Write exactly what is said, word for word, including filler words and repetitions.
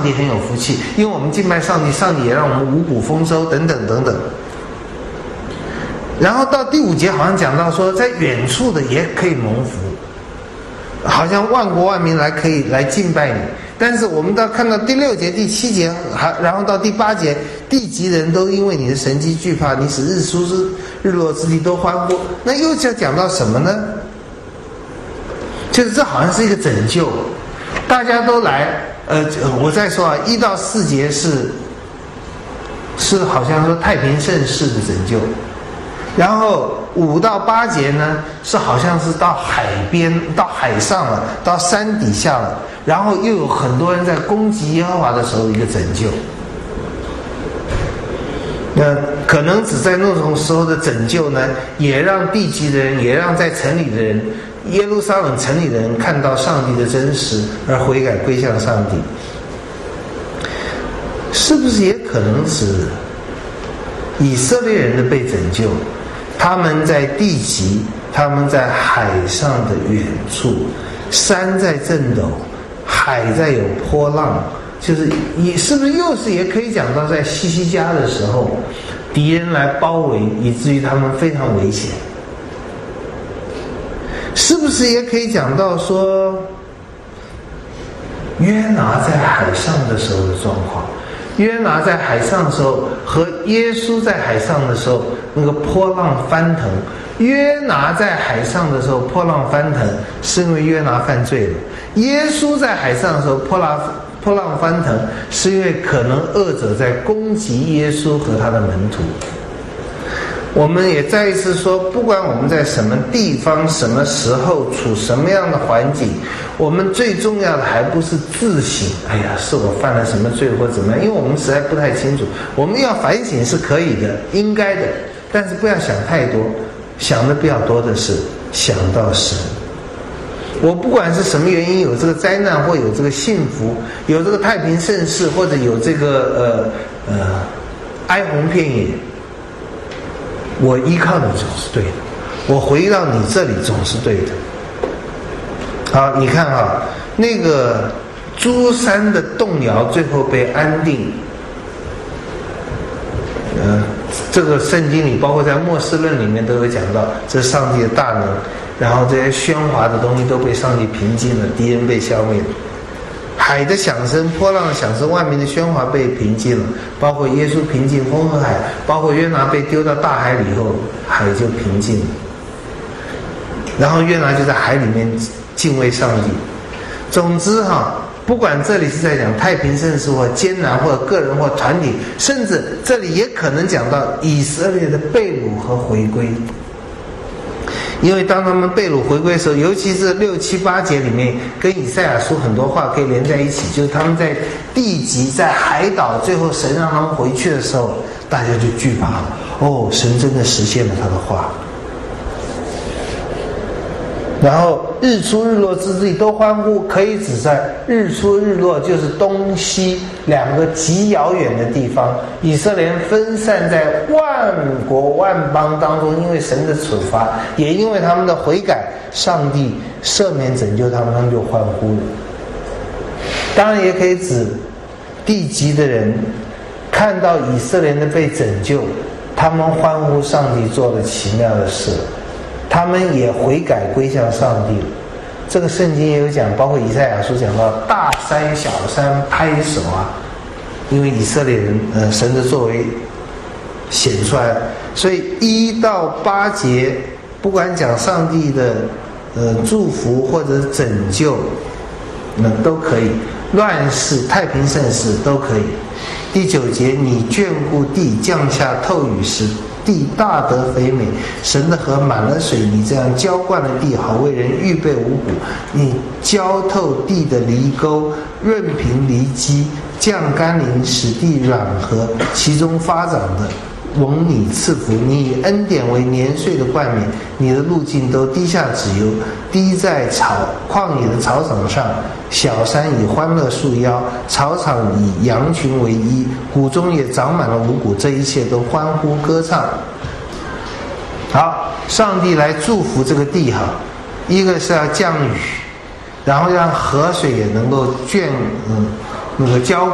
帝很有福气，因为我们敬拜上帝，上帝也让我们五谷丰收等等等等。然后到第五节好像讲到说，在远处的也可以蒙福，好像万国万民来可以来敬拜你。但是我们到看到第六节、第七节，还然后到第八节，地极人都因为你的神迹惧怕，你使日出之日落之地都欢呼。那又要讲到什么呢？就是这好像是一个拯救，大家都来。呃，我再说啊，一到四节是是好像说太平盛世的拯救，然后五到八节呢是好像是到海边、到海上了，到山底下了，然后又有很多人在攻击耶和华的时候一个拯救。那可能只在那种时候的拯救呢，也让地极的人，也让在城里的人，耶路撒冷城里的人看到上帝的真实，而悔改归向上帝。是不是也可能指以色列人的被拯救？他们在地极，他们在海上的远处，山在震抖，海在有波浪，就是你是不是又是也可以讲到在西西家的时候，敌人来包围，以至于他们非常危险？是不是也可以讲到说约拿在海上的时候的状况？约拿在海上的时候和耶稣在海上的时候，那个波浪翻腾。约拿在海上的时候波浪翻腾，是因为约拿犯罪了；耶稣在海上的时候波浪波浪翻腾，是因为可能恶者在攻击耶稣和他的门徒。我们也再一次说，不管我们在什么地方、什么时候、处什么样的环境，我们最重要的还不是自省，哎呀，是我犯了什么罪或怎么样，因为我们实在不太清楚。我们要反省是可以的，应该的，但是不要想太多，想的比较多的是想到神。我不管是什么原因有这个灾难，或有这个幸福，有这个太平盛世，或者有这个呃呃哀鸿遍野，我依靠你总是对的，我回到你这里总是对的。好，你看啊，那个诸山的动摇最后被安定。呃，这个圣经里包括在末世论里面都有讲到，这是上帝的大能，然后这些喧哗的东西都被上帝平静了，敌人被消灭了。海的响声，波浪的响声，万民的喧哗被平静了，包括耶稣平静风和海，包括约拿被丢到大海里以后，海就平静了。然后约拿就在海里面敬畏上帝。总之哈，不管这里是在讲太平盛世或艰难，或者个人或团体，甚至这里也可能讲到以色列的被掳和回归。因为当他们被掳回归的时候，尤其是六七八节里面跟以赛亚书很多话可以连在一起，就是他们在地极、在海岛，最后神让他们回去的时候，大家就惧怕了。哦，神真的实现了他的话。然后日出日落之地都欢呼，可以指在日出日落就是东西两个极遥远的地方，以色列人分散在万国万邦当中，因为神的处罚，也因为他们的悔改，上帝赦免拯救他们，他们就欢呼了。当然也可以指地极的人看到以色列人的被拯救，他们欢呼上帝做了奇妙的事，他们也悔改归向上帝了。这个圣经也有讲，包括以赛亚书讲到大山小山拍手啊，因为以色列人呃神的作为显出来，所以一到八节不管讲上帝的呃祝福或者拯救，那都可以，乱世太平盛世都可以。第九节，你眷顾地，降下透雨时，地大得肥美，神的河满了水，你这样浇灌了地，好为人预备五谷。你浇透地的犁沟，润平犁基，降甘霖，使地软和，其中发长的蒙你赐福。你以恩典为年岁的冠冕，你的路径都滴下脂油，滴在草旷野的草场上。小山以欢乐束腰，草场以羊群为衣，谷中也长满了五谷，这一切都欢呼歌唱。好，上帝来祝福这个地哈，一个是要降雨，然后让河水也能够眷嗯那个浇